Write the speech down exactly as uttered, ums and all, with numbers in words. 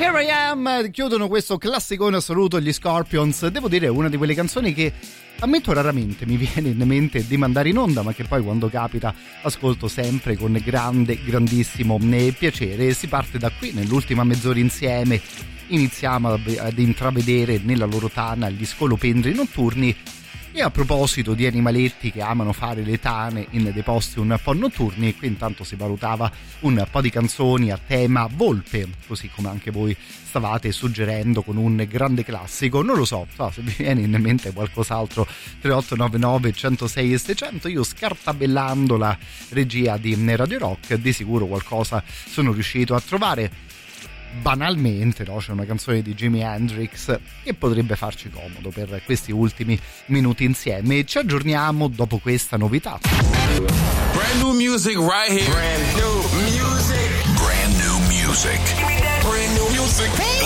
Here I Am chiudono questo classicone assoluto gli Scorpions. Devo dire, una di quelle canzoni che ammetto raramente mi viene in mente di mandare in onda, ma che poi quando capita ascolto sempre con grande, grandissimo piacere. Si parte da qui, nell'ultima mezz'ora insieme iniziamo ad intravedere nella loro tana gli scolopendri notturni. E a proposito di animaletti che amano fare le tane in dei posti un po' notturni, qui intanto si valutava un po' di canzoni a tema volpe, così come anche voi stavate suggerendo con un grande classico. Non lo so, so se vi viene in mente qualcos'altro. Tre otto nove nove, uno zero sei e seicento. Io, scartabellando la regia di Radio Rock, di sicuro qualcosa sono riuscito a trovare. Banalmente, no? C'è una canzone di Jimi Hendrix che potrebbe farci comodo per questi ultimi minuti insieme. Ci aggiorniamo dopo questa novità. Brand new music right here. Brand new music. Brand new music. Brand new music.